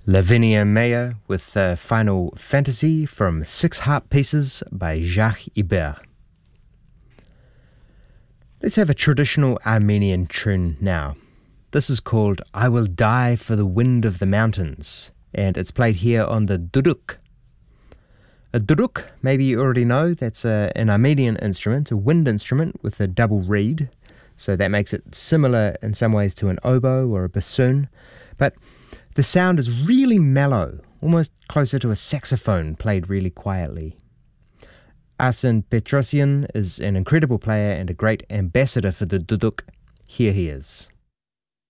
Lavinia Meyer with Final Fantasy from Six Harp Pieces by Jacques Ibert. Let's have a traditional Armenian tune now. This is called I Will Die for the Wind of the Mountains, and it's played here on the duduk. A duduk, maybe you already know, that's an Armenian instrument, a wind instrument with a double reed, so that makes it similar in some ways to an oboe or a bassoon, but the sound is really mellow, almost closer to a saxophone played really quietly. Arsen Petrosyan is an incredible player and a great ambassador for the duduk. Here he is.